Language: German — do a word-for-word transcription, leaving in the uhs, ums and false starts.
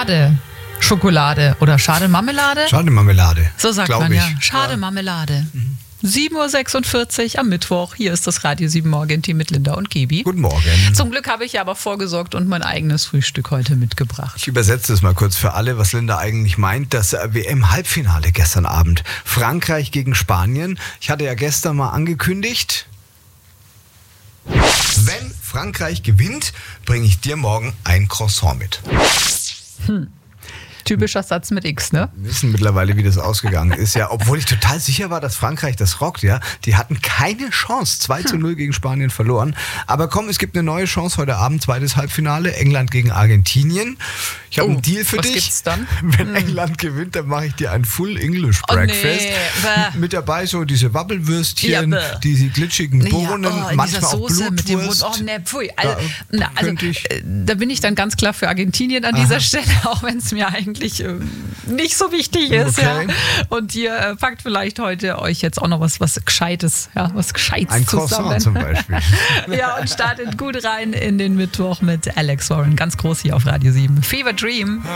Schade Schokolade oder Schade Marmelade? Schade Marmelade. So sagt glaub man ich. ja. Schade ja. Marmelade. Mhm. sieben Uhr sechsundvierzig am Mittwoch. Hier ist das Radio sieben Morgen-Team mit Linda und Gibi. Guten Morgen. Zum Glück habe ich ja aber vorgesorgt und mein eigenes Frühstück heute mitgebracht. Ich übersetze das mal kurz für alle, was Linda eigentlich meint. Das W M-Halbfinale gestern Abend. Frankreich gegen Spanien. Ich hatte ja gestern mal angekündigt, wenn Frankreich gewinnt, bringe ich dir morgen ein Croissant mit. Hm. Typischer Satz mit X, ne? Wir wissen mittlerweile, wie das ausgegangen ist, ja. Obwohl ich total sicher war, dass Frankreich das rockt, ja. Die hatten keine Chance. zwei zu null gegen Spanien verloren. Aber komm, es gibt eine neue Chance heute Abend, zweites Halbfinale. England gegen Argentinien. Ich habe Oh, einen Deal für was dich. gibt's dann? Wenn Hm. England gewinnt, dann mache ich dir ein Full English Oh, Breakfast. nee. Bäh. Mit dabei so diese Wabbelwürstchen, Ja, bäh. diese glitschigen Bohnen, ja, oh, in manchmal dieser auch Soße mit dem Mund. Blutwurst. Oh, ne, pfui. Also, Da na, also könnte ich- äh, da bin ich dann ganz klar für Argentinien an Aha. dieser Stelle, auch wenn es mir eigentlich ähm, nicht so wichtig ist. Okay. Ja. Und ihr äh, packt vielleicht heute euch jetzt auch noch was, was Gescheites, ja, was Gescheites Ein zusammen. Croissant zum Beispiel. Ja, und startet gut rein in den Mittwoch mit Alex Warren. Ganz groß hier auf Radio sieben. Fever Dream.